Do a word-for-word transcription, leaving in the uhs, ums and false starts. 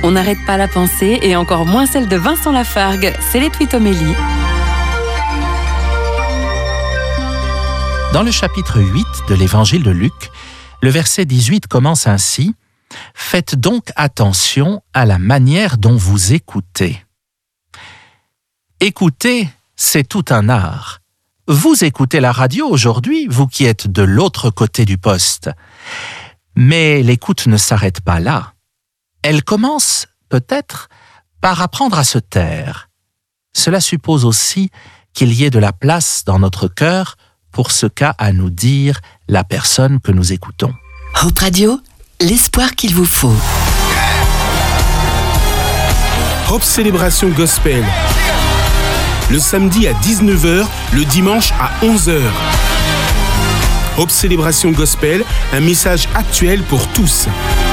On n'arrête pas la pensée et encore moins celle de Vincent Lafargue. C'est les Twitomélies. Dans le chapitre huit de l'Évangile de Luc, le verset dix-huit commence ainsi : « Faites donc attention à la manière dont vous écoutez. » Écouter, c'est tout un art. Vous écoutez la radio aujourd'hui, vous qui êtes de l'autre côté du poste. Mais l'écoute ne s'arrête pas là. Elle commence, peut-être, par apprendre à se taire. Cela suppose aussi qu'il y ait de la place dans notre cœur pour ce qu'a à nous dire la personne que nous écoutons. Hope Radio, l'espoir qu'il vous faut. Hope Célébration Gospel. Le samedi à dix-neuf heures, le dimanche à onze heures. Hope Célébration Gospel, un message actuel pour tous.